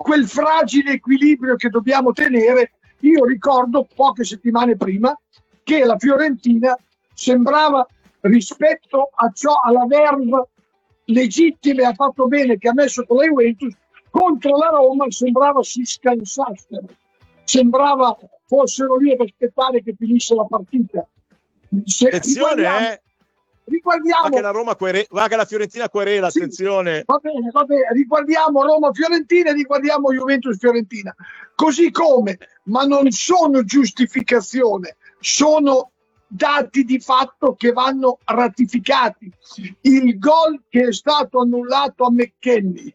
quel fragile equilibrio che dobbiamo tenere. Io ricordo poche settimane prima che la Fiorentina sembrava, rispetto a ciò, alla verve legittima e ha fatto bene che ha messo con la Juventus, contro la Roma sembrava si scansassero, sembrava fossero lì ad aspettare che finisse la partita. Attenzione, riguardiamo va che la Roma va che la Fiorentina querela, sì, attenzione. Va bene, riguardiamo Roma-Fiorentina e riguardiamo Juventus-Fiorentina. Così come, ma non sono giustificazione, sono dati di fatto che vanno ratificati. Il gol che è stato annullato a McKennie,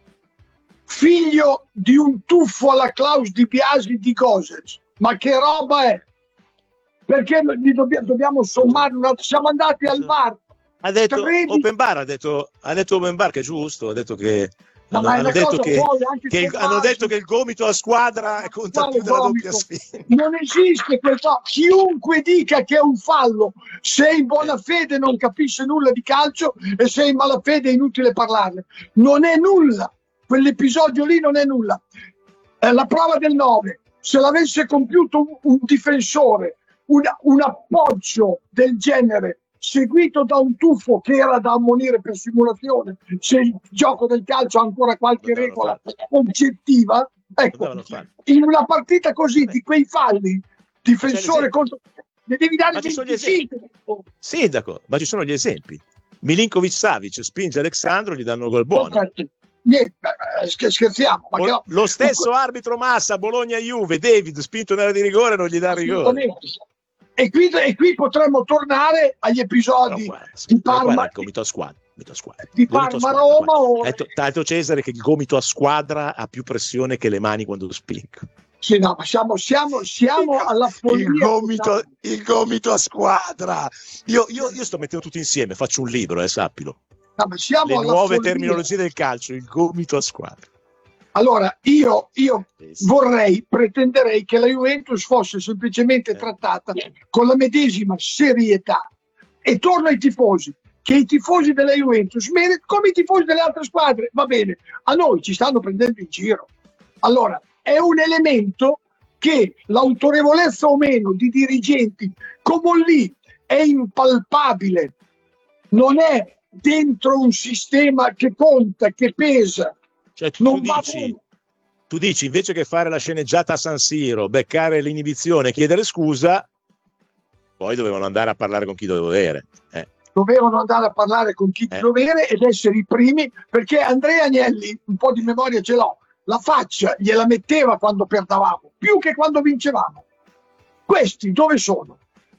figlio di un tuffo alla Klaus Di Biasi di Gosens, ma che roba è? Perché dobbiamo sommare siamo andati al VAR. Ha detto Open Bar, ha detto Open Bar che è giusto, ha detto che hanno detto che il gomito a squadra conta più della doppia sfida. Non esiste questo. Chiunque dica che è un fallo, se è in buona fede non capisce nulla di calcio, e se è in malafede è inutile parlarne. Non è nulla, quell'episodio lì non è nulla. La prova del 9, se l'avesse compiuto un difensore, un appoggio del genere seguito da un tuffo che era da ammonire per simulazione, se il gioco del calcio ha ancora qualche regola oggettiva, ecco, in una partita così di quei falli, difensore contro, ne devi dare 25. Sindaco, ma ci sono gli esempi. Milinkovic-Savic spinge Alexandro, gli danno gol buono. Niente, scherziamo. Ma lo stesso arbitro Massa, Bologna-Juve, David spinto nella di rigore, non gli dà rigore. E qui potremmo tornare agli episodi di Parma. Il gomito a squadra. Di Parma-Roma. Tanto Cesare che il gomito a squadra ha più pressione che le mani quando spingo. Sì, no, ma siamo alla follia. Il gomito a squadra. Io sto mettendo tutto insieme, faccio un libro, sappilo. No, ma siamo le nuove terminologie del calcio, il gomito a squadra. Allora, io pretenderei che la Juventus fosse semplicemente trattata con la medesima serietà. E torno ai tifosi, che i tifosi della Juventus, come i tifosi delle altre squadre, va bene, a noi ci stanno prendendo in giro. Allora, è un elemento che l'autorevolezza o meno di dirigenti come lì è impalpabile, non è dentro un sistema che conta, che pesa. Cioè, tu dici invece che fare la sceneggiata a San Siro, beccare l'inibizione, chiedere scusa, poi dovevano andare a parlare con chi dovere. Dovevano andare a parlare con chi dovere ed essere i primi, perché Andrea Agnelli, un po' di memoria ce l'ho, la faccia gliela metteva quando perdavamo, più che quando vincevamo. Questi dove sono?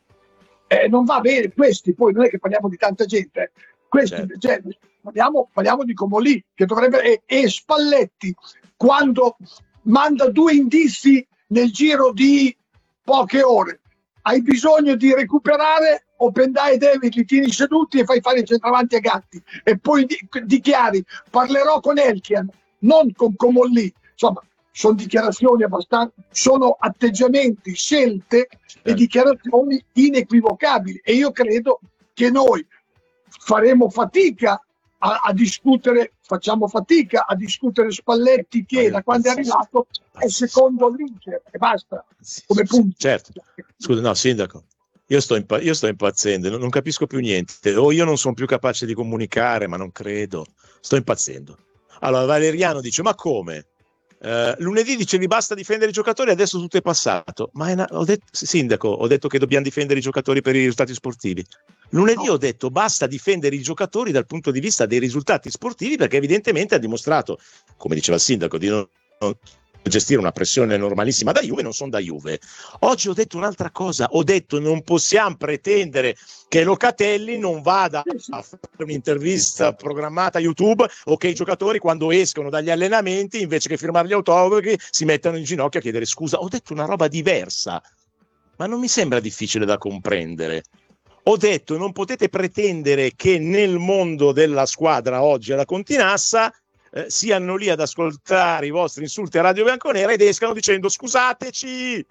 Non va bene, questi, poi non è che parliamo di tanta gente, questi, cioè, parliamo di Comolli, che dovrebbe, e Spalletti, quando manda 2 indizi nel giro di poche ore, hai bisogno di recuperare, Openda e David li tieni seduti e fai fare i centravanti a Gatti, e poi dichiari, parlerò con Elchian, non con Comolli. Insomma, sono dichiarazioni sono atteggiamenti, scelte e dichiarazioni inequivocabili, e io credo che noi faremo fatica a discutere, facciamo fatica a discutere Spalletti, che da quando è arrivato è secondo l'Inter e basta, come punto. Certo, scusa, no, sindaco, io sto impazzendo, non capisco più niente, o io non sono più capace di comunicare, ma non credo, sto impazzendo. Allora Valeriano dice, ma come? Lunedì dicevi basta difendere i giocatori, adesso tutto è passato. Ma sindaco, ho detto che dobbiamo difendere i giocatori per i risultati sportivi. Lunedì ho detto basta difendere i giocatori dal punto di vista dei risultati sportivi, perché evidentemente ha dimostrato, come diceva il sindaco, di non gestire una pressione normalissima da Juve, non sono da Juve. Oggi ho detto un'altra cosa, ho detto non possiamo pretendere che Locatelli non vada a fare un'intervista programmata a YouTube, o che i giocatori quando escono dagli allenamenti invece che firmare gli autografi si mettano in ginocchio a chiedere scusa. Ho detto una roba diversa, ma non mi sembra difficile da comprendere. Ho detto non potete pretendere che nel mondo della squadra oggi alla Continassa siano lì ad ascoltare i vostri insulti a Radio Bianconera ed escano dicendo scusateci,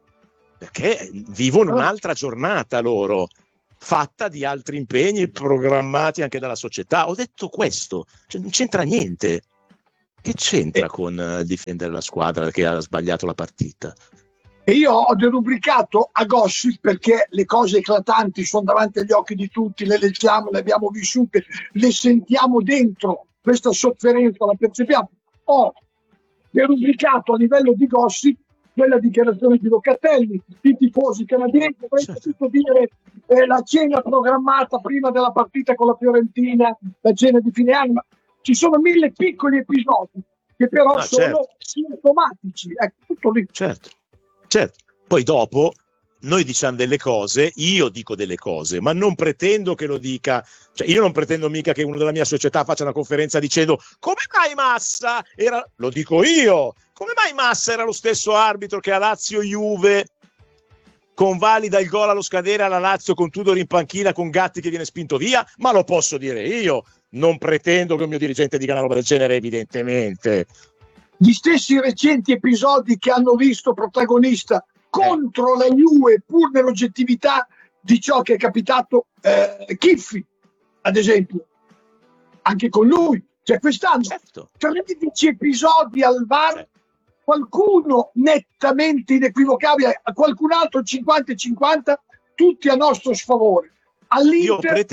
perché vivono un'altra giornata loro, fatta di altri impegni programmati anche dalla società. Ho detto questo, cioè non c'entra niente. Che c'entra con difendere la squadra che ha sbagliato la partita? E io ho derubricato a gossip perché le cose eclatanti sono davanti agli occhi di tutti, le leggiamo, le abbiamo vissute, le sentiamo dentro, questa sofferenza la percepiamo. Ho derubricato a livello di gossip quella dichiarazione di Locatelli, i tifosi canadesi, tutto dire la cena programmata prima della partita con la Fiorentina, la cena di fine anno. Ci sono 1000 piccoli episodi che però sono sintomatici, ecco, tutto lì. Certo. Poi dopo noi diciamo delle cose, io dico delle cose, ma non pretendo che lo dica, cioè io non pretendo mica che uno della mia società faccia una conferenza dicendo come mai Massa era, lo dico io, come mai Massa era lo stesso arbitro che a Lazio-Juve convalida il gol allo scadere alla Lazio con Tudor in panchina con Gatti che viene spinto via, ma lo posso dire io, non pretendo che un mio dirigente dica una roba del genere, evidentemente. Gli stessi recenti episodi che hanno visto protagonista contro la Juve, pur nell'oggettività di ciò che è capitato Chiffi, ad esempio, anche con lui, cioè quest'anno 13 episodi al VAR, qualcuno nettamente inequivocabile, qualcun altro 50-50, tutti a nostro sfavore. All'Inter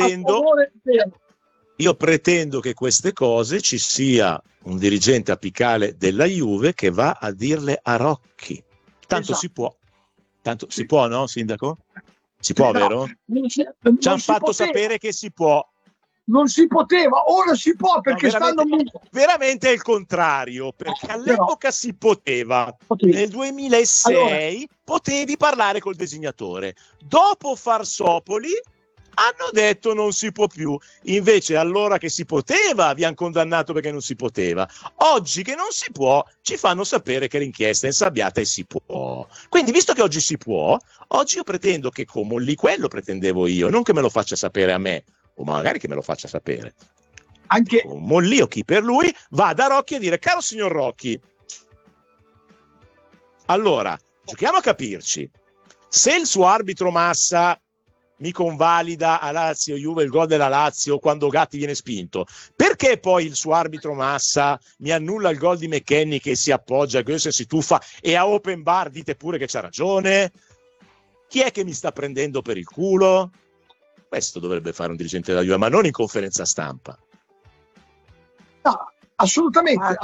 io pretendo che queste cose ci sia un dirigente apicale della Juve che va a dirle a Rocchi. Tanto si può. Tanto si può, no, sindaco? Si può, vero? Ci hanno fatto sapere che si può. Non si poteva, ora si può perché veramente è il contrario, perché all'epoca si poteva. Nel 2006 potevi parlare col designatore. Dopo Farsopoli hanno detto non si può più, invece allora che si poteva vi hanno condannato perché non si poteva, oggi che non si può ci fanno sapere che l'inchiesta è insabbiata e si può. Quindi visto che oggi si può, oggi io pretendo che come lì quello pretendevo io, non che me lo faccia sapere a me o magari che me lo faccia sapere anche Mollio chi per lui va da Rocchi a dire caro signor Rocchi, allora giochiamo a capirci, se il suo arbitro Massa mi convalida a Lazio Juve il gol della Lazio quando Gatti viene spinto, perché poi il suo arbitro Massa mi annulla il gol di McKennie che si appoggia, che si tuffa e a open bar dite pure che c'ha ragione? Chi è che mi sta prendendo per il culo? Questo dovrebbe fare un dirigente della Juve, ma non in conferenza stampa. No, assolutamente.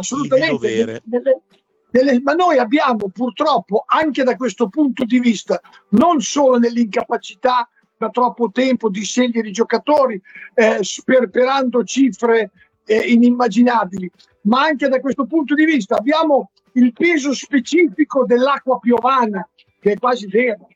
Ma noi abbiamo purtroppo anche da questo punto di vista, non solo nell'incapacità da troppo tempo di scegliere i giocatori sperperando cifre inimmaginabili, ma anche da questo punto di vista abbiamo il peso specifico dell'acqua piovana che è quasi zero.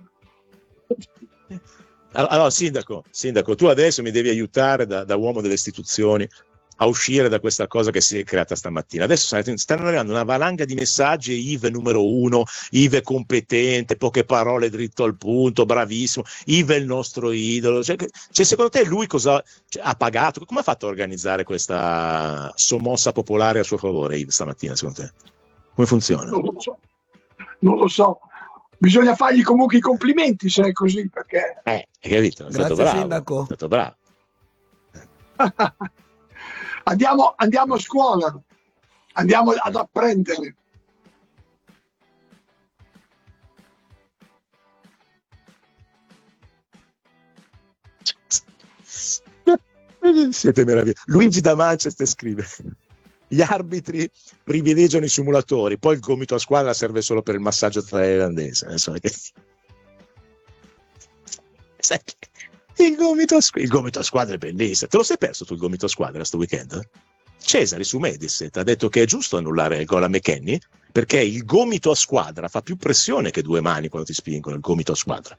Allora sindaco, tu adesso mi devi aiutare da uomo delle istituzioni a uscire da questa cosa che si è creata stamattina. Adesso stanno arrivando una valanga di messaggi, Yves numero 1, Yves è competente, poche parole, dritto al punto, bravissimo, Yves è il nostro idolo. Cioè secondo te lui cosa ha pagato? Come ha fatto a organizzare questa sommossa popolare a suo favore, Yves, stamattina, secondo te? Come funziona? Non lo so. Bisogna fargli comunque i complimenti se è così, perché... Hai capito? È stato bravo. Sindaco. È stato bravo. Andiamo a scuola, andiamo ad apprendere. Siete meravigliosi. Luigi da Manchester scrive: gli arbitri privilegiano i simulatori, poi il gomito a squadra serve solo per il massaggio thailandese. Il gomito a squadra è bellissimo. Te lo sei perso tu il gomito a squadra sto weekend? Cesari su Mediaset ha detto che è giusto annullare il gol a McKennie perché il gomito a squadra fa più pressione che due mani quando ti spingono il gomito a squadra.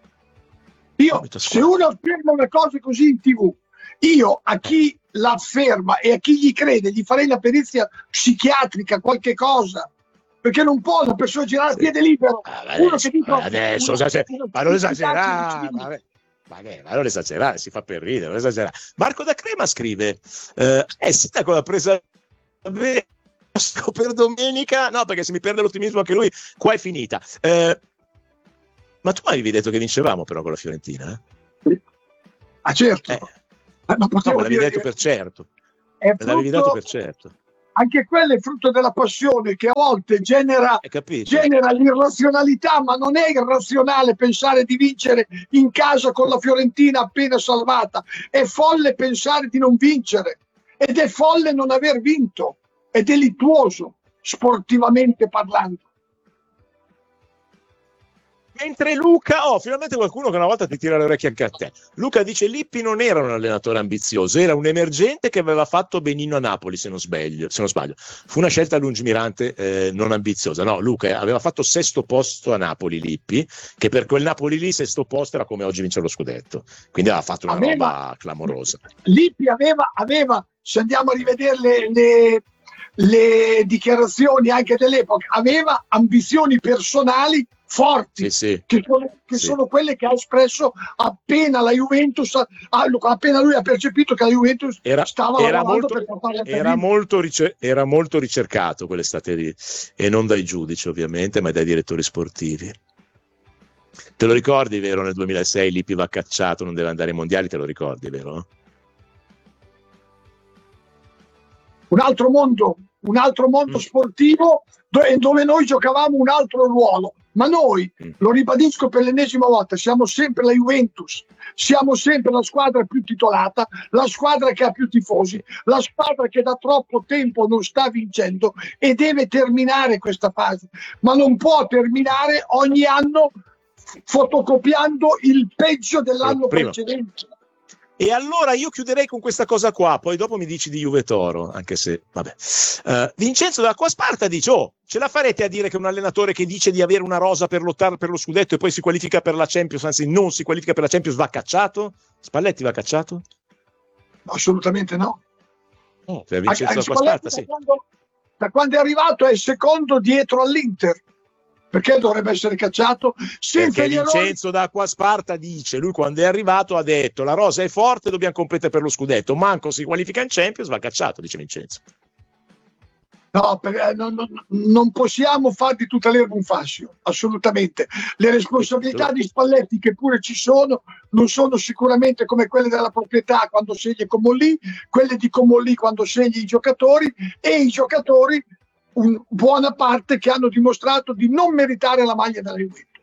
Se uno afferma una cosa così in TV, io a chi la afferma e a chi gli crede gli farei la perizia psichiatrica, qualche cosa, perché non può la persona girare a piede libero. Uno che dice adesso ma non esagerare, ma non esagerare, si fa per ridere, non esagerare. Marco da Crema scrive: sindaco l'ha presa per domenica, no, perché se mi perde l'ottimismo anche lui, qua è finita. Ma tu avevi detto che vincevamo però con la Fiorentina? Ah certo. Ma l'avevi detto per certo. Me l'avevi dato per certo. anche quello è frutto della passione che a volte genera l'irrazionalità, ma non è irrazionale pensare di vincere in casa con la Fiorentina appena salvata, è folle pensare di non vincere ed è folle non aver vinto, è delittuoso sportivamente parlando. Mentre Luca, finalmente qualcuno che una volta ti tira le orecchie anche a te. Luca dice: Lippi non era un allenatore ambizioso, era un emergente che aveva fatto benino a Napoli, se non sbaglio. Fu una scelta lungimirante, non ambiziosa. No, Luca aveva fatto sesto posto a Napoli Lippi, che per quel Napoli lì sesto posto era come oggi vincere lo scudetto. Quindi aveva fatto una roba clamorosa. Lippi aveva, se andiamo a rivedere le dichiarazioni anche dell'epoca, aveva ambizioni personali forti, che sono quelle che ha espresso appena la Juventus, appena lui ha percepito che la Juventus stava lavorando per portare a termine. Era molto ricercato quell'estate lì, e non dai giudici ovviamente, ma dai direttori sportivi. Te lo ricordi, vero? Nel 2006 Lippi va cacciato, non deve andare ai mondiali, te lo ricordi, vero? Un altro mondo sportivo dove noi giocavamo un altro ruolo, ma noi, lo ribadisco per l'ennesima volta, siamo sempre la Juventus, siamo sempre la squadra più titolata, la squadra che ha più tifosi, la squadra che da troppo tempo non sta vincendo e deve terminare questa fase, ma non può terminare ogni anno fotocopiando il peggio dell'anno precedente. E allora io chiuderei con questa cosa qua, poi dopo mi dici di Juve Toro, anche se, vabbè. Vincenzo dall'Acqua Sparta dice: ce la farete a dire che un allenatore che dice di avere una rosa per lottare per lo scudetto e poi si qualifica per la Champions, anzi non si qualifica per la Champions, va cacciato? Spalletti va cacciato? Assolutamente no. Vincenzo dall'Acqua Sparta, sì. Da quando è arrivato è secondo dietro all'Inter. Perché dovrebbe essere cacciato? Perché Vincenzo d'Acqua Sparta dice, lui quando è arrivato ha detto: la rosa è forte, dobbiamo competere per lo scudetto, manco si qualifica in Champions, va cacciato, dice Vincenzo. No, non possiamo far di tutta l'erba un fascio, assolutamente. Le responsabilità di Spalletti, che pure ci sono, non sono sicuramente come quelle della proprietà quando sceglie Comolli, quelle di Comolli quando sceglie i giocatori, e i giocatori buona parte che hanno dimostrato di non meritare la maglia della Juventus.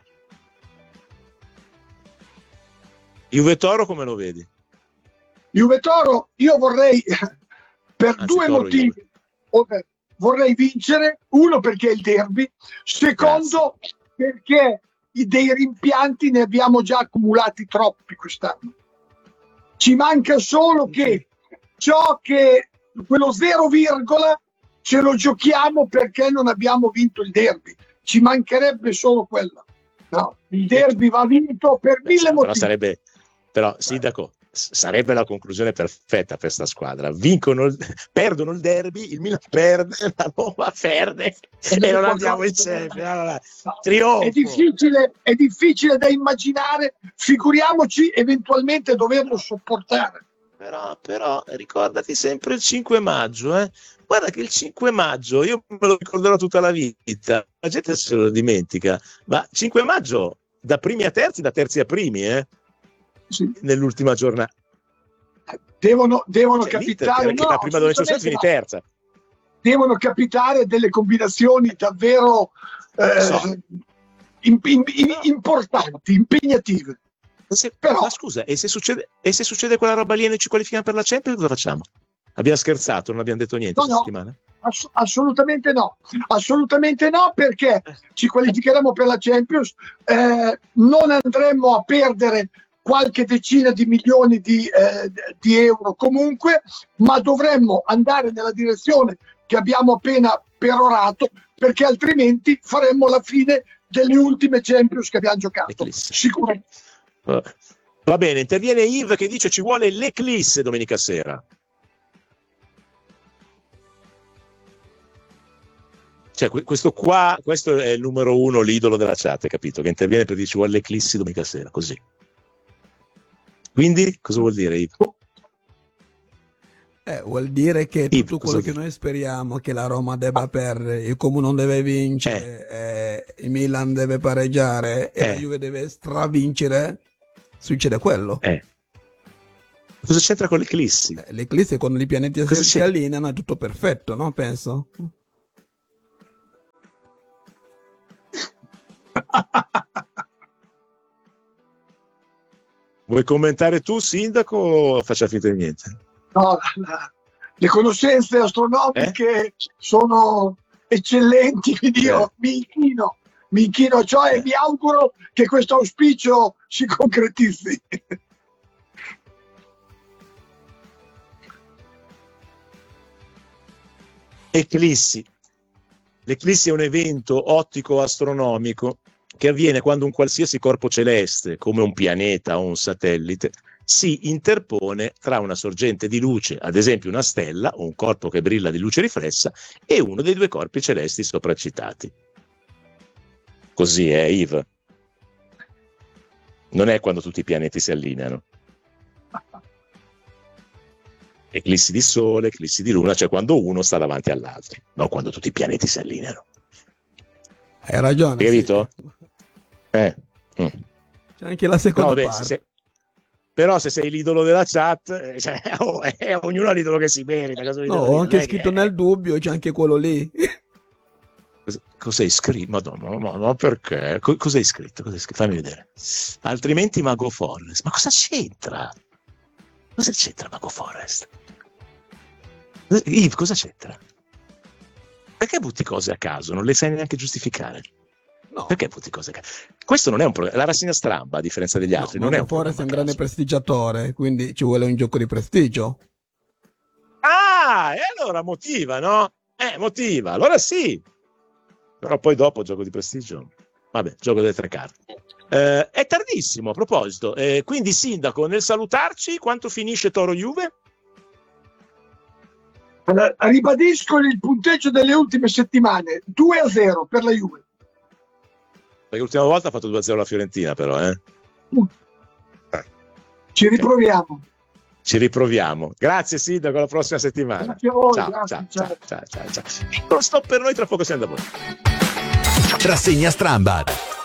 Juve Toro come lo vedi? Juve Toro, io vorrei due motivi. Vorrei vincere, uno perché è il derby, secondo perché dei rimpianti ne abbiamo già accumulati troppi quest'anno. Ci manca solo che quello 0, ce lo giochiamo perché non abbiamo vinto il derby. Ci mancherebbe solo quello. No, il derby va vinto per mille motivi. Però Sindaco, sarebbe la conclusione perfetta per questa squadra. Perdono il derby, il Milan perde, la Roma perde e non andiamo in Champions. Trionfo. È difficile da immaginare, figuriamoci eventualmente doverlo sopportare. Però ricordati sempre il 5 maggio, Guarda che il 5 maggio, io me lo ricorderò tutta la vita, la gente se lo dimentica, ma 5 maggio da primi a terzi, da terzi a primi, sì. Nell'ultima giornata. Devono capitare, perché la prima dove c'è finì terza. Devono capitare delle combinazioni davvero importanti, impegnative. Ma scusa, e se succede quella roba lì e noi ci qualifichiamo per la Champions, cosa facciamo? Abbiamo scherzato, non abbiamo detto niente questa settimana? Assolutamente no, perché ci qualificheremo per la Champions, non andremo a perdere qualche decina di milioni di euro comunque, ma dovremmo andare nella direzione che abbiamo appena perorato, perché altrimenti faremmo la fine delle ultime Champions che abbiamo giocato. Sicuramente. Va bene, interviene Yves che dice: ci vuole l'Eclisse domenica sera. Cioè, questo è il numero uno, l'idolo della chat, capito? Che interviene per dire: ci vuole l'Eclisse domenica sera, così. Quindi, cosa vuol dire, Yves? Vuol dire che tutto quello che noi speriamo, che la Roma debba perdere, il Como non deve vincere, il Milan deve pareggiare e la Juve deve stravincere, succede quello. Cosa c'entra con l'eclissi? L'eclissi, quando i pianeti si allineano, è tutto perfetto, no? Penso. Vuoi commentare tu, sindaco, o faccia finta di niente? No, le conoscenze astronomiche sono eccellenti, quindi io mi inchino a ciò e mi auguro che questo auspicio si concretizzi. Eclissi. L'eclissi è un evento ottico-astronomico che avviene quando un qualsiasi corpo celeste, come un pianeta o un satellite, si interpone tra una sorgente di luce, ad esempio una stella o un corpo che brilla di luce riflessa, e uno dei due corpi celesti sopracitati. Così è, Yves. Non è quando tutti i pianeti si allineano. Eclissi di Sole, eclissi di Luna, cioè quando uno sta davanti all'altro, non quando tutti i pianeti si allineano. Hai ragione. Hai capito? Sì. C'è anche la seconda parte. Però se sei l'idolo della chat, ognuno ha l'idolo che si merita. Ho anche scritto nel dubbio, c'è anche quello lì. Cos'hai scritto? Madonna, ma perché? Cos'hai scritto? Fammi vedere. Altrimenti Mago Forest. Ma cosa c'entra? Cosa c'entra Mago Forest? Yves, cosa c'entra? Perché butti cose a caso? Non le sai neanche giustificare. No. Perché butti cose a caso? Questo non è un problema. La rassegna stramba, a differenza degli altri, non è un problema. Forest è un grande prestigiatore, quindi ci vuole un gioco di prestigio. Ah, e allora motiva, no? Motiva, allora sì. Però poi dopo gioco di prestigio. Vabbè, gioco delle 3 carte. È tardissimo, a proposito. Quindi, sindaco, nel salutarci, quanto finisce Toro Juve? Ribadisco il punteggio delle ultime settimane: 2-0 per la Juve. Perché l'ultima volta ha fatto 2-0 la Fiorentina, però. Ci riproviamo. Ci riproviamo. Grazie, sindaco, alla prossima settimana. Grazie a voi. Ciao. Lo stop per noi, tra poco siamo da voi. Rassegna Stramba.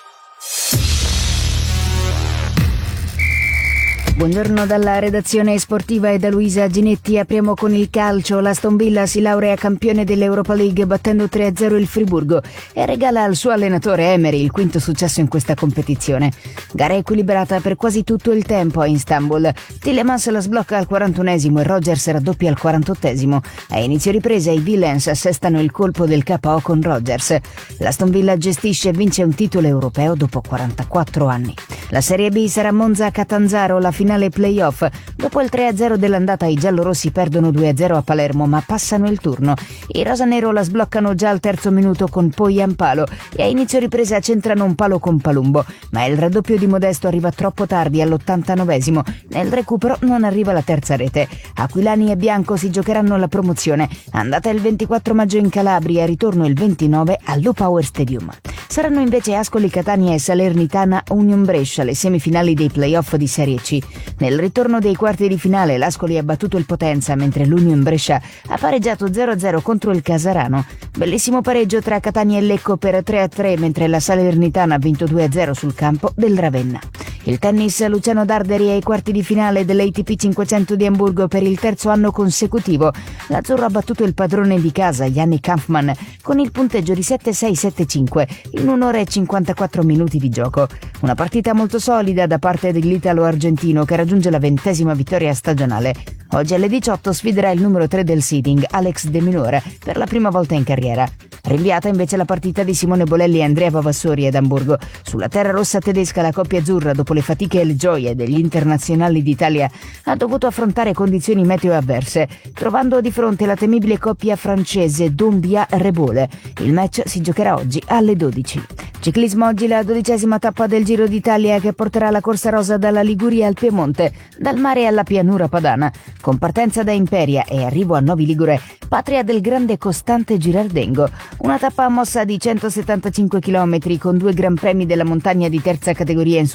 Buongiorno dalla redazione sportiva e da Luisa Ginetti. Apriamo con il calcio. L'Aston Villa si laurea campione dell'Europa League battendo 3-0 il Friburgo e regala al suo allenatore Emery il quinto successo in questa competizione. Gara equilibrata per quasi tutto il tempo a Istanbul. Tielemans la sblocca al 41esimo e Rodgers raddoppia al 48esimo. A inizio ripresa i Villains assestano il colpo del KO con Rodgers. L'Aston Villa gestisce e vince un titolo europeo dopo 44 anni. La Serie B sarà Monza-Catanzaro, la finale playoff. Dopo il 3-0 dell'andata i giallorossi perdono 2-0 a Palermo ma passano il turno. I rosanero la sbloccano già al terzo minuto con Poyampalo e a inizio ripresa centrano un palo con Palumbo, ma il raddoppio di Modesto arriva troppo tardi all'89esimo. Nel recupero non arriva la terza rete. Aquilani e Bianco si giocheranno la promozione. Andata il 24 maggio in Calabria, ritorno il 29 all'O-Power Stadium. Saranno invece Ascoli Catania e Salernitana Union Brescia le semifinali dei playoff di Serie C. Nel ritorno dei quarti di finale l'Ascoli ha battuto il Potenza mentre l'Union Brescia ha pareggiato 0-0 contro il Casarano. Bellissimo pareggio tra Catania e Lecco per 3-3 mentre la Salernitana ha vinto 2-0 sul campo del Ravenna. Il tennis, Luciano Darderi ai quarti di finale dell'ATP 500 di Amburgo per il terzo anno consecutivo. L'Azzurro ha battuto il padrone di casa Yannick Kampmann con il punteggio di 7-6-7-5 in 1 ora e 54 minuti di gioco. Una partita molto solida da parte dell'italo-argentino che raggiunge la 20ª vittoria stagionale. Oggi alle 18 sfiderà il numero 3 del seeding, Alex De Minaur, per la prima volta in carriera. Rinviata invece la partita di Simone Bolelli e Andrea Pavassori ad Amburgo. Sulla terra rossa tedesca la coppia azzurra, dopo le fatiche e le gioie degli internazionali d'Italia, ha dovuto affrontare condizioni meteo avverse, trovando di fronte la temibile coppia francese Dombia-Rebole. Il match si giocherà oggi alle 12. Ciclismo, oggi la 12ª tappa del Giro d'Italia che porterà la corsa rosa dalla Liguria al Piemonte, dal mare alla pianura padana, con partenza da Imperia e arrivo a Novi Ligure, patria del grande Costante Girardengo. Una tappa mossa di 175 km con 2 gran premi della montagna di terza categoria in successione,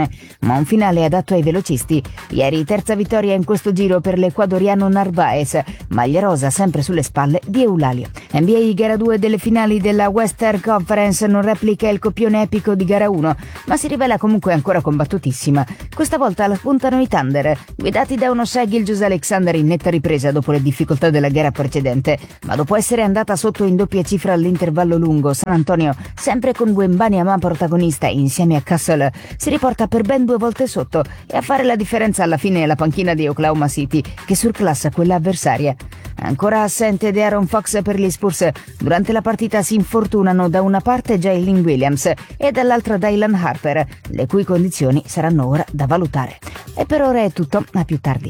prestazione, ma un finale adatto ai velocisti. Ieri terza vittoria in questo giro per l'ecuadoriano Narvaez, maglia rosa sempre sulle spalle di Eulalio. NBA gara 2 delle finali della Western Conference non replica il copione epico di gara 1, ma si rivela comunque ancora combattutissima. Questa volta la puntano i Thunder, guidati da uno Shai Gilgeous-Alexander in netta ripresa dopo le difficoltà della gara precedente, ma dopo essere andata sotto in doppia cifra all'intervallo lungo, San Antonio, sempre con Wembanyama protagonista insieme a Castle, si riporta per ben 2 volte sotto, e a fare la differenza alla fine è la panchina di Oklahoma City, che surclassa quella avversaria. Ancora assente De'Aaron Fox per gli Spurs, durante la partita si infortunano da una parte Jalen Williams e dall'altra Dylan Harper, le cui condizioni saranno ora da valutare. E per ora è tutto, a più tardi.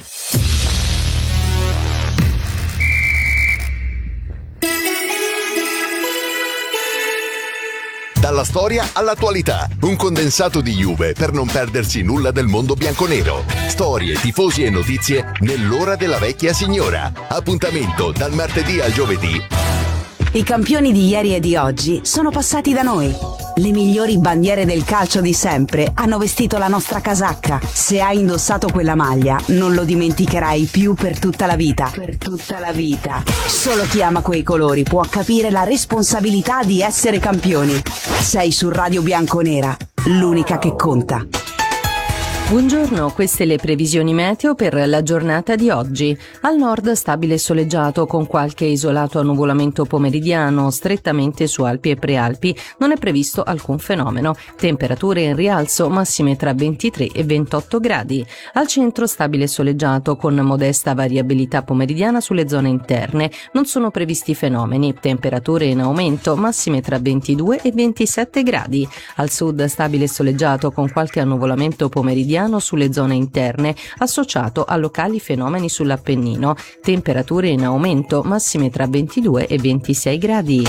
Dalla storia all'attualità, un condensato di Juve per non perdersi nulla del mondo bianconero. Storie, tifosi e notizie nell'ora della vecchia signora. Appuntamento dal martedì al giovedì. I campioni di ieri e di oggi sono passati da noi. Le migliori bandiere del calcio di sempre hanno vestito la nostra casacca. Se hai indossato quella maglia, non lo dimenticherai più per tutta la vita. Per tutta la vita. Solo chi ama quei colori può capire la responsabilità di essere campioni. Sei su Radio Bianconera, l'unica che conta. Buongiorno, queste le previsioni meteo per la giornata di oggi. Al nord stabile e soleggiato con qualche isolato annuvolamento pomeridiano, strettamente su Alpi e Prealpi non è previsto alcun fenomeno. Temperature in rialzo, massime tra 23 e 28 gradi. Al centro stabile e soleggiato con modesta variabilità pomeridiana sulle zone interne, non sono previsti fenomeni. Temperature in aumento, massime tra 22 e 27 gradi. Al sud stabile e soleggiato con qualche annuvolamento pomeridiano sulle zone interne, associato a locali fenomeni sull'Appennino. Temperature in aumento, massime tra 22 e 26 gradi.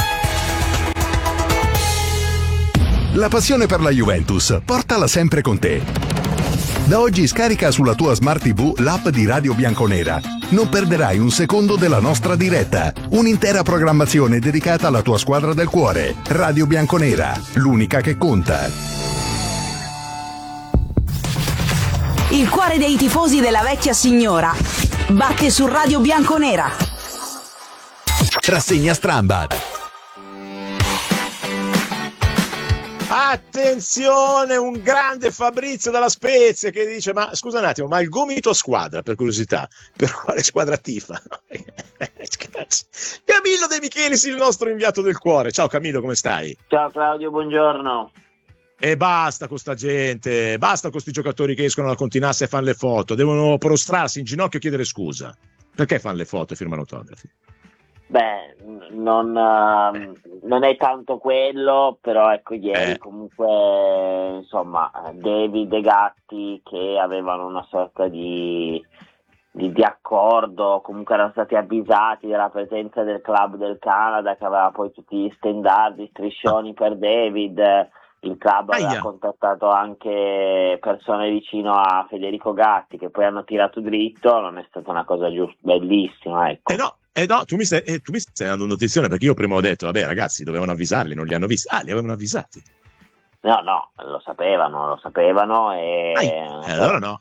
La passione per la Juventus, portala sempre con te. Da oggi scarica sulla tua Smart TV l'app di Radio Bianconera. Non perderai un secondo della nostra diretta. Un'intera programmazione dedicata alla tua squadra del cuore. Radio Bianconera, l'unica che conta. Il cuore dei tifosi della vecchia signora batte su Radio Bianconera. Rassegna Strambad. Attenzione, un grande Fabrizio dalla Spezia che dice: ma scusa un attimo, ma il gomito squadra, per curiosità, per quale squadra tifa? Camillo De Michelis, il nostro inviato del cuore. Ciao Camillo, come stai? Ciao Claudio, buongiorno. E basta con sta gente, basta con sti giocatori che escono dalla continassa e fanno le foto, devono prostrarsi in ginocchio e chiedere scusa. Perché fanno le foto e firmano autografi? Beh, non è tanto quello, però ecco, ieri comunque, insomma, David e Gatti che avevano una sorta di accordo, comunque erano stati avvisati della presenza del club del Canada che aveva poi tutti gli standard, striscioni per David. Il club aveva contattato anche persone vicino a Federico Gatti che poi hanno tirato dritto. Non è stata una cosa bellissima, ecco. No, tu mi stai dando notizione, perché io prima ho detto vabbè ragazzi, dovevano avvisarli, non li hanno visti. Li avevano avvisati. No, lo sapevano e allora no,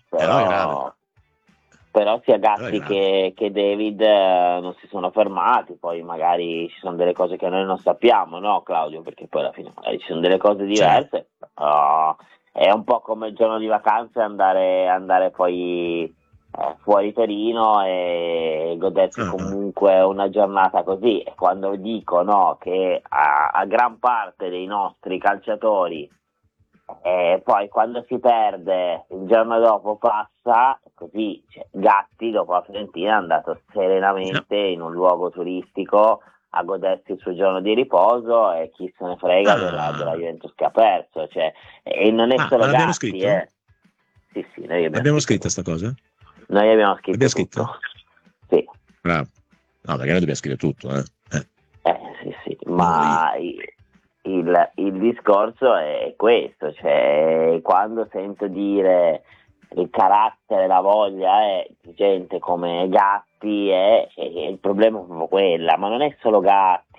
però sia Gatti che David non si sono fermati. Poi magari ci sono delle cose che noi non sappiamo, no Claudio? Perché poi alla fine magari ci sono delle cose diverse. È un po' come il giorno di vacanze andare poi fuori Torino e godersi comunque una giornata così. E quando dico che a gran parte dei nostri calciatori poi quando si perde il giorno dopo passa così, Gatti dopo la Fiorentina è andato serenamente in un luogo turistico a godersi il suo giorno di riposo e chi se ne frega della Juventus che ha perso, e non è solo Gatti. Scritto? Sì, noi abbiamo scritto sta cosa? Noi abbiamo scritto? Sì. Bravo. No, perché noi dobbiamo scrivere tutto, sì, ma il discorso è questo, quando sento dire il carattere, la voglia di gente come Gatti, il problema è proprio quella, ma non è solo Gatti.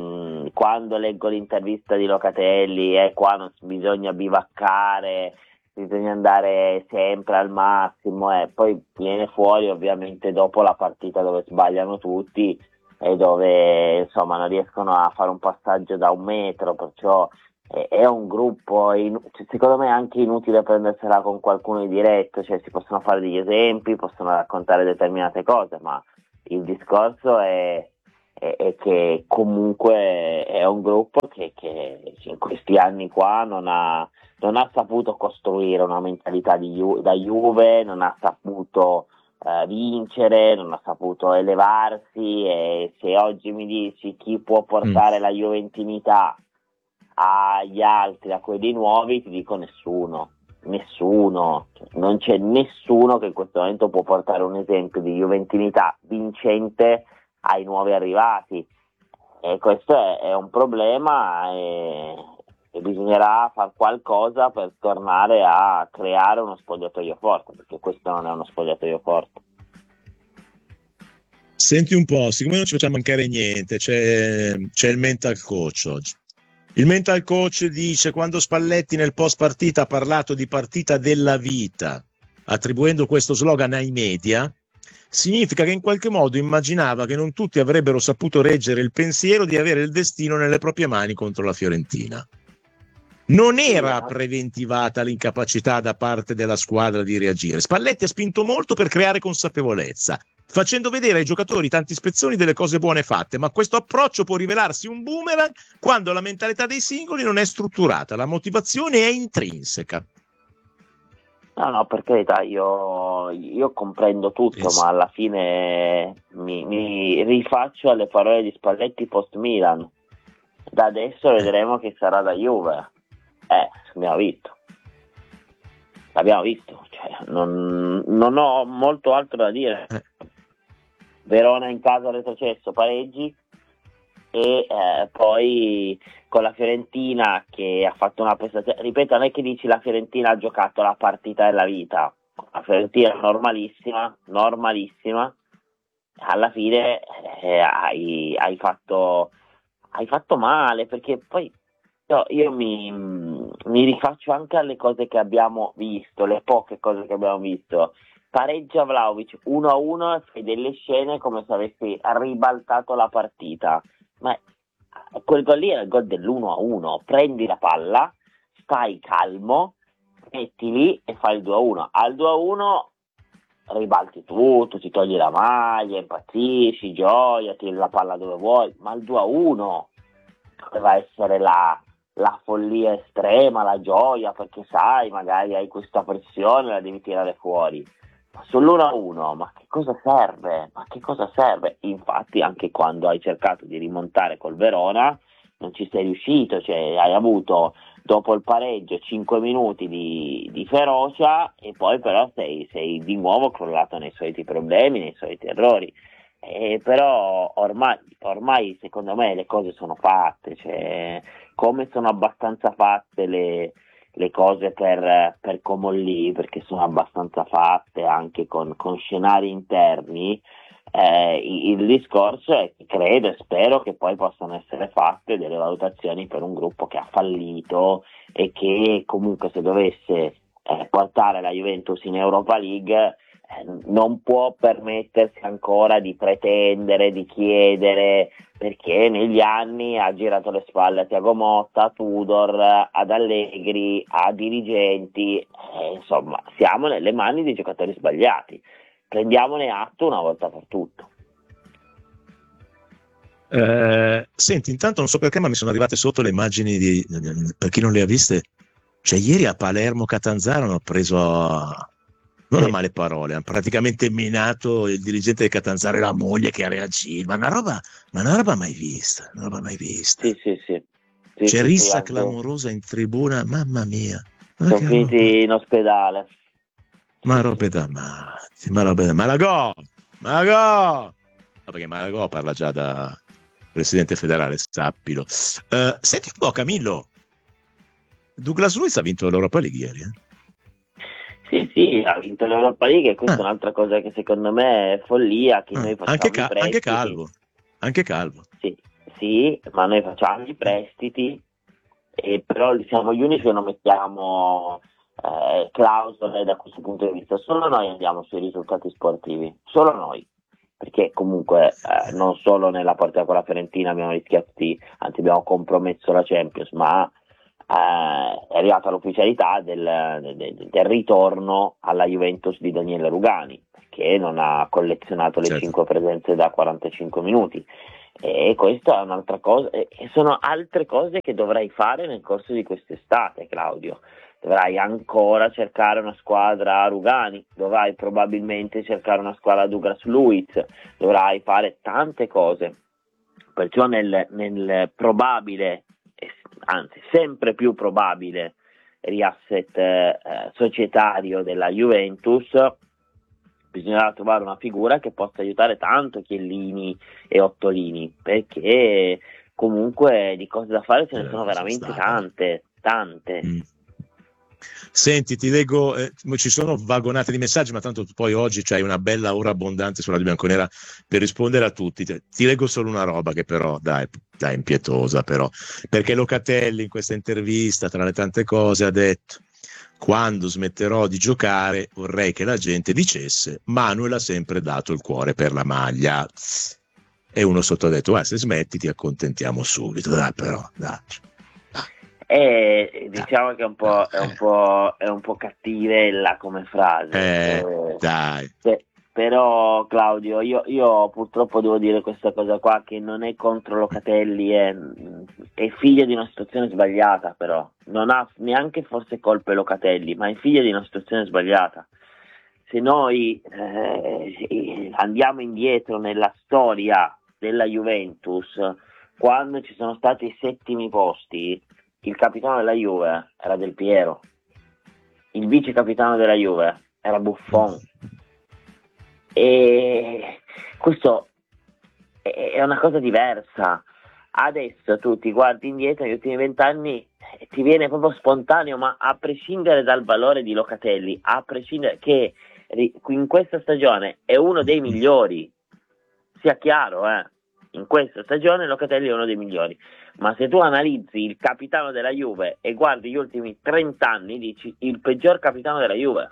Quando leggo l'intervista di Locatelli, qua non bisogna bivaccare, bisogna andare sempre al massimo, poi viene fuori ovviamente dopo la partita dove sbagliano tutti e dove insomma non riescono a fare un passaggio da 1 metro, perciò è un gruppo, secondo me è anche inutile prendersela con qualcuno di diretto, cioè si possono fare degli esempi, possono raccontare determinate cose, ma il discorso è che comunque è un gruppo che in questi anni qua non ha saputo costruire una mentalità da Juve, non ha saputo vincere, non ha saputo elevarsi, e se oggi mi dici chi può portare la juventinità agli altri, a quelli nuovi, ti dico nessuno, non c'è nessuno che in questo momento può portare un esempio di juventinità vincente ai nuovi arrivati, e questo è un problema, e bisognerà fare qualcosa per tornare a creare uno spogliatoio forte, perché questo non è uno spogliatoio forte. Senti un po', siccome non ci facciamo mancare niente, c'è il mental coach oggi. Il mental coach dice: quando Spalletti nel post partita ha parlato di partita della vita, attribuendo questo slogan ai media, significa che in qualche modo immaginava che non tutti avrebbero saputo reggere il pensiero di avere il destino nelle proprie mani contro la Fiorentina. Non era preventivata l'incapacità da parte della squadra di reagire. Spalletti ha spinto molto per creare consapevolezza, facendo vedere ai giocatori tanti spezzoni delle cose buone fatte, ma questo approccio può rivelarsi un boomerang quando la mentalità dei singoli non è strutturata, la motivazione è intrinseca. No, per carità, io comprendo tutto, ma alla fine mi rifaccio alle parole di Spalletti post Milan. Da adesso vedremo che sarà da Juve. L'abbiamo visto, cioè, non ho molto altro da dire. Verona in casa retrocesso, pareggi, e poi con la Fiorentina che ha fatto una prestazione, ripeto, non è che dici la Fiorentina ha giocato la partita della vita, la Fiorentina normalissima, alla fine hai fatto male, perché poi io mi rifaccio anche alle cose che abbiamo visto, le poche cose che abbiamo visto. Pareggia Vlahovic 1-1 e fai delle scene come se avessi ribaltato la partita, ma quel gol lì era il gol dell'1-1. Prendi la palla, stai calmo, metti lì e fai il 2-1. Al 2-1 ribalti tutto, ti togli la maglia, impazzisci, gioia, tiri la palla dove vuoi, ma al 2-1 doveva essere la follia estrema, la gioia, perché sai, magari hai questa pressione, la devi tirare fuori. Ma sull'1-1, ma che cosa serve? Infatti anche quando hai cercato di rimontare col Verona non ci sei riuscito, cioè hai avuto dopo il pareggio 5 minuti di ferocia, e poi però sei di nuovo crollato nei soliti problemi, nei soliti errori. Però ormai secondo me le cose sono fatte, cioè, come sono abbastanza fatte le cose per Comolli, perché sono abbastanza fatte anche con scenari interni. Il discorso è che credo e spero che poi possano essere fatte delle valutazioni per un gruppo che ha fallito e che comunque, se dovesse portare la Juventus in Europa League, non può permettersi ancora di pretendere, di chiedere, perché negli anni ha girato le spalle a Thiago Motta, a Tudor, ad Allegri, a dirigenti, insomma siamo nelle mani di giocatori sbagliati, prendiamone atto una volta per tutto. Senti, intanto non so perché, ma mi sono arrivate sotto le immagini per chi non le ha viste, cioè ieri a Palermo Catanzaro hanno preso non a male parole, hanno praticamente minato il dirigente del Catanzaro e la moglie che ha reagito, ma una roba mai vista, Sì. C'è rissa clamorosa in tribuna, mamma mia. Sono finiti in ospedale. Ma robe da matti, Malagò! No, perché Malagò parla già da presidente federale, sappilo. Senti un po', Camillo, Douglas Luiz ha vinto l'Europa League ieri, Sì, ha vinto l'Europa League, e questa è un'altra cosa che secondo me è follia, che noi facciamo i prestiti. Anche Calvo. Sì, ma noi facciamo i prestiti, e però siamo gli unici che non mettiamo clausole da questo punto di vista. Solo noi andiamo sui risultati sportivi, solo noi, perché comunque non solo nella partita con la Fiorentina abbiamo rischiato anzi abbiamo compromesso la Champions, ma è arrivata l'ufficialità del ritorno alla Juventus di Daniele Rugani, che non ha collezionato le 5 presenze da 45 minuti. E questa è un'altra cosa, e sono altre cose che dovrai fare nel corso di quest'estate, Claudio. Dovrai ancora cercare una squadra a Rugani, dovrai probabilmente cercare una squadra a Douglas Luiz, dovrai fare tante cose. Perciò nel probabile, anzi sempre più probabile reasset societario della Juventus, bisognerà trovare una figura che possa aiutare tanto Chiellini e Ottolini, perché comunque di cose da fare ce ne sono veramente tante. Senti, ti leggo, ci sono vagonate di messaggi, ma tanto poi oggi c'hai una bella ora abbondante sulla Radio Bianconera per rispondere a tutti. Ti leggo solo una roba che però, dai, impietosa però, perché Locatelli in questa intervista, tra le tante cose, ha detto: quando smetterò di giocare vorrei che la gente dicesse Manuel ha sempre dato il cuore per la maglia. E uno sotto ha detto: se smetti ti accontentiamo subito. Dai, però, dai. Diciamo che è un po' cattivella come frase. Dai. Però Claudio, io purtroppo devo dire questa cosa qua, che non è contro Locatelli, è figlia di una situazione sbagliata, però non ha neanche forse colpe Locatelli, ma è figlia di una situazione sbagliata. Se noi andiamo indietro nella storia della Juventus, quando ci sono stati i settimi posti, il capitano della Juve era Del Piero, il vice capitano della Juve era Buffon, e questo è una cosa diversa. Adesso tu ti guardi indietro negli ultimi 20 anni e ti viene proprio spontaneo, ma a prescindere dal valore di Locatelli, a prescindere che in questa stagione è uno dei migliori, sia chiaro, in questa stagione Locatelli è uno dei migliori, ma se tu analizzi il capitano della Juve e guardi gli ultimi 30 anni, dici il peggior capitano della Juve,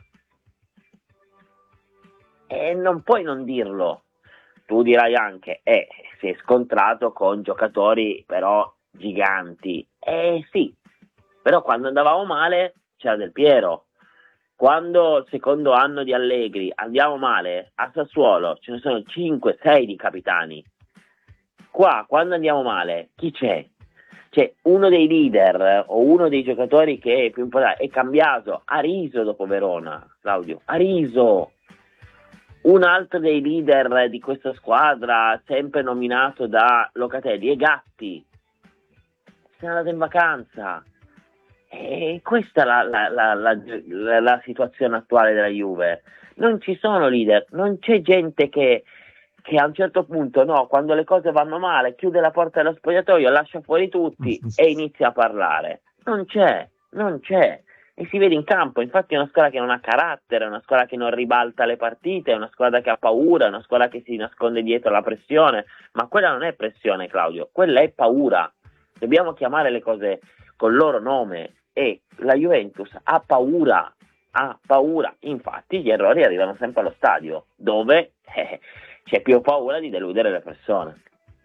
e non puoi non dirlo. Tu dirai anche si è scontrato con giocatori però giganti, sì, però quando andavamo male c'era Del Piero. Quando il secondo anno di Allegri andiamo male a Sassuolo ce ne sono 5-6 di capitani. Qua quando andiamo male chi c'è? C'è uno dei leader o uno dei giocatori che è più importante, è cambiato, Ariso dopo Verona, Claudio, Ariso. Un altro dei leader di questa squadra, sempre nominato da Locatelli, è Gatti. Se n'è andato in vacanza. E questa è la situazione attuale della Juve. Non ci sono leader, non c'è gente che a un certo punto, quando le cose vanno male, chiude la porta dello spogliatoio, lascia fuori tutti e inizia a parlare. Non c'è. E si vede in campo. Infatti è una squadra che non ha carattere, è una squadra che non ribalta le partite, è una squadra che ha paura, è una squadra che si nasconde dietro la pressione. Ma quella non è pressione, Claudio, quella è paura. Dobbiamo chiamare le cose col loro nome, e la Juventus ha paura. Infatti gli errori arrivano sempre allo stadio, dove c'è più paura di deludere le persone.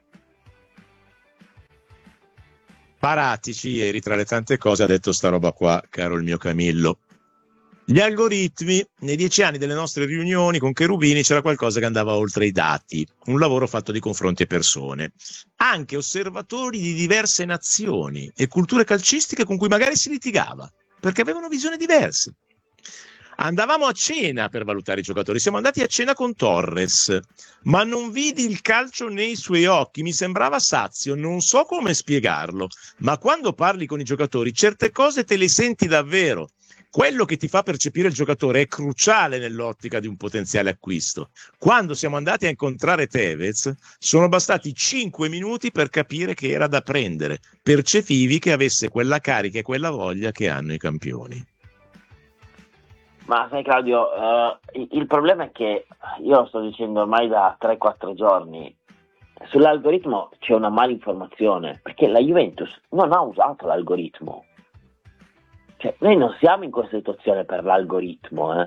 Paratici ieri, tra le tante cose, ha detto sta roba qua, caro il mio Camillo. Gli algoritmi, nei 10 anni delle nostre riunioni con Cherubini c'era qualcosa che andava oltre i dati, un lavoro fatto di confronti e persone, anche osservatori di diverse nazioni e culture calcistiche con cui magari si litigava, perché avevano visioni diverse. Andavamo a cena per valutare i giocatori, siamo andati a cena con Torres, ma non vidi il calcio nei suoi occhi, mi sembrava sazio, non so come spiegarlo, ma quando parli con i giocatori certe cose te le senti davvero. Quello che ti fa percepire il giocatore è cruciale nell'ottica di un potenziale acquisto. Quando siamo andati a incontrare Tevez, sono bastati 5 minuti per capire che era da prendere. Percepivi che avesse quella carica e quella voglia che hanno i campioni. Ma sai Claudio, il problema è che io lo sto dicendo ormai da 3-4 giorni, sull'algoritmo c'è una malinformazione, perché la Juventus non ha usato l'algoritmo. Cioè, noi non siamo in questa situazione per l'algoritmo,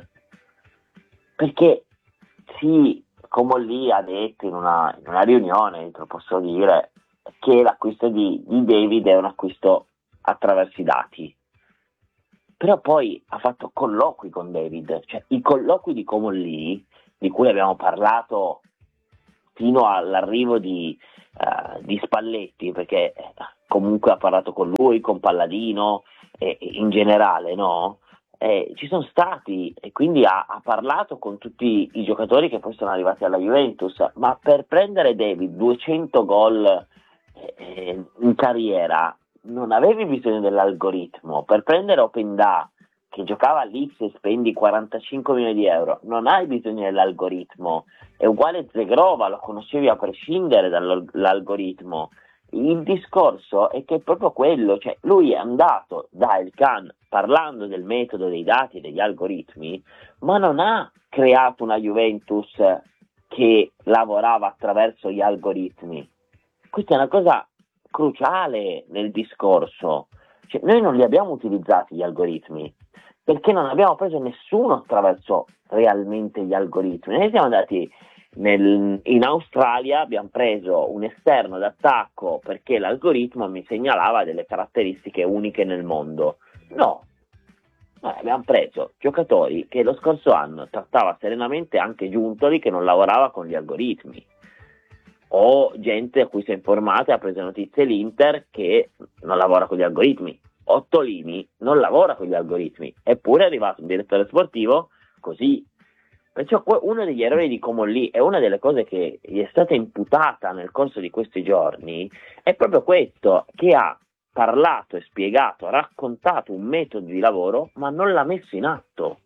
perché sì, come lì ha detto in una riunione, te lo posso dire, che l'acquisto di David è un acquisto attraverso i dati. Però poi ha fatto colloqui con David, cioè i colloqui di Comolli, di cui abbiamo parlato fino all'arrivo di Spalletti, perché comunque ha parlato con lui, con Palladino, e in generale, no? Ci sono stati, e quindi ha parlato con tutti i giocatori che poi sono arrivati alla Juventus, ma per prendere David 200 gol in carriera non avevi bisogno dell'algoritmo. Per prendere Openda, che giocava all'X e spendi 45 milioni di euro, non hai bisogno dell'algoritmo. È uguale Zegrova, lo conoscevi a prescindere dall'algoritmo. Il discorso è che è proprio quello, cioè lui è andato da El Khan parlando del metodo dei dati e degli algoritmi, ma non ha creato una Juventus che lavorava attraverso gli algoritmi. Questa è una cosa cruciale nel discorso, cioè, noi non li abbiamo utilizzati gli algoritmi perché non abbiamo preso nessuno attraverso realmente gli algoritmi. Noi siamo andati in Australia, abbiamo preso un esterno d'attacco perché l'algoritmo mi segnalava delle caratteristiche uniche nel mondo. No, abbiamo preso giocatori che lo scorso anno trattava serenamente anche Giuntoli, che non lavorava con gli algoritmi, o gente a cui si è informata e ha preso notizie l'Inter che non lavora con gli algoritmi. Ottolini non lavora con gli algoritmi, eppure è arrivato un direttore sportivo così. Perciò uno degli errori di Comolli e una delle cose che gli è stata imputata nel corso di questi giorni è proprio questo, che ha parlato e spiegato, raccontato un metodo di lavoro ma non l'ha messo in atto.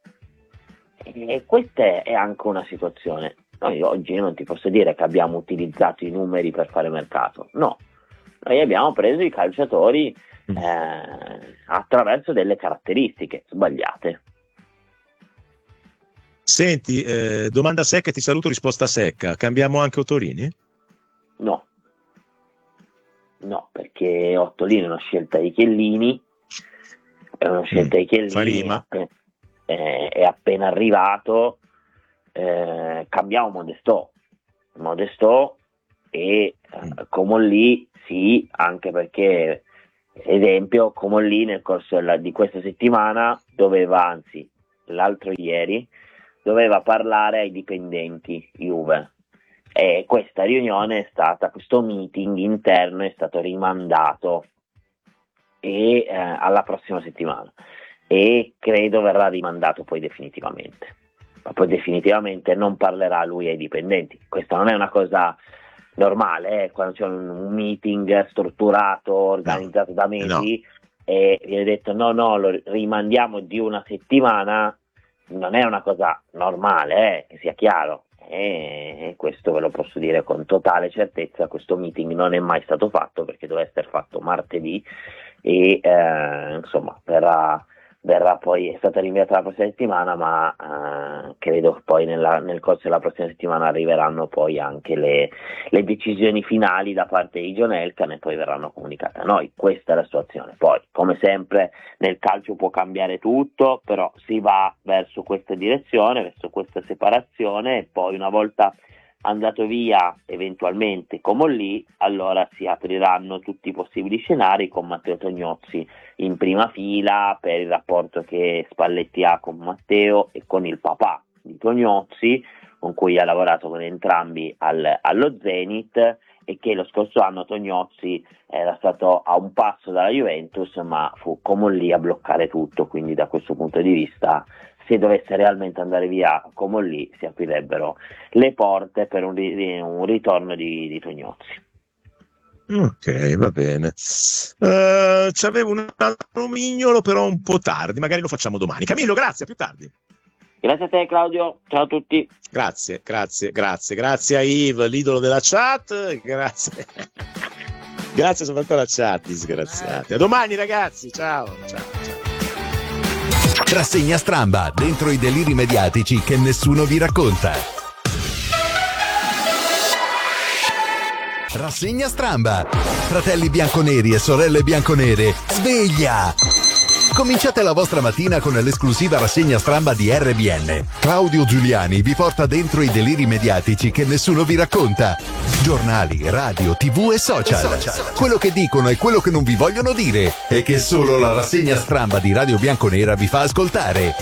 E questa è anche una situazione. Noi oggi non ti posso dire che abbiamo utilizzato i numeri per fare mercato, no, noi abbiamo preso i calciatori attraverso delle caratteristiche sbagliate. Senti, domanda secca, ti saluto, risposta secca. Cambiamo anche Ottolini? No, perché Ottolini è una scelta di Chiellini, è appena arrivato. Cambiamo Modestò e Comolli sì, anche perché esempio Comolli nel corso di questa settimana l'altro ieri doveva parlare ai dipendenti Juve, e questa riunione questo meeting interno è stato rimandato alla prossima settimana, e credo verrà rimandato poi definitivamente. Ma poi definitivamente non parlerà lui ai dipendenti. Questa non è una cosa normale, quando c'è un meeting strutturato, organizzato da mesi, e viene detto no, lo rimandiamo di una settimana, non è una cosa normale, che sia chiaro. E questo ve lo posso dire con totale certezza. Questo meeting non è mai stato fatto, perché doveva essere fatto martedì, e insomma verrà poi, è stata rinviata la prossima settimana, ma credo che poi nel corso della prossima settimana arriveranno poi anche le decisioni finali da parte di John Elkann, e poi verranno comunicate a noi. Questa è la situazione. Poi, come sempre, nel calcio può cambiare tutto, però si va verso questa direzione, verso questa separazione, e poi una volta andato via eventualmente Comolli, allora si apriranno tutti i possibili scenari con Matteo Tognozzi in prima fila, per il rapporto che Spalletti ha con Matteo e con il papà di Tognozzi, con cui ha lavorato con entrambi allo Zenit, e che lo scorso anno Tognozzi era stato a un passo dalla Juventus, ma fu Comolli a bloccare tutto. Quindi da questo punto di vista, se dovesse realmente andare via Comolli, si aprirebbero le porte per un ritorno di Tognozzi. Ok, va bene. C'avevo un altro mignolo, però un po' tardi, magari lo facciamo domani. Camillo, grazie, a più tardi. Grazie a te, Claudio, ciao a tutti. Grazie a Yves, l'idolo della chat, grazie soprattutto alla chat, disgraziati. A domani ragazzi, ciao. Rassegna Stramba, dentro i deliri mediatici che nessuno vi racconta. Rassegna Stramba, fratelli bianconeri e sorelle bianconere, sveglia! Cominciate la vostra mattina con l'esclusiva rassegna stramba di RBN. Claudio Giuliani vi porta dentro i deliri mediatici che nessuno vi racconta. Giornali, radio, TV e social. Quello che dicono e quello che non vi vogliono dire e che solo la rassegna stramba di Radio Bianconera vi fa ascoltare.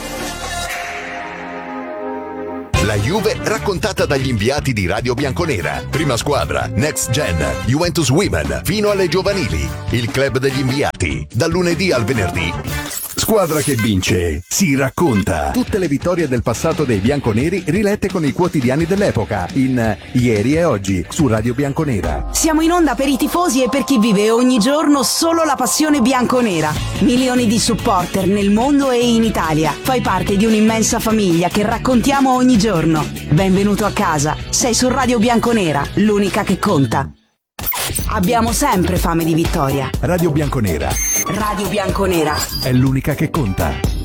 La Juve raccontata dagli inviati di Radio Bianconera. Prima squadra, Next Gen, Juventus Women, fino alle giovanili. Il club degli inviati, dal lunedì al venerdì. Squadra che vince, si racconta. Tutte le vittorie del passato dei bianconeri rilette con i quotidiani dell'epoca in Ieri e Oggi su Radio Bianconera. Siamo in onda per i tifosi e per chi vive ogni giorno solo la passione bianconera. Milioni di supporter nel mondo e in Italia. Fai parte di un'immensa famiglia che raccontiamo ogni giorno. Benvenuto a casa. Sei su Radio Bianconera, l'unica che conta. Abbiamo sempre fame di vittoria. Radio Bianconera. Radio Bianconera È l'unica che conta.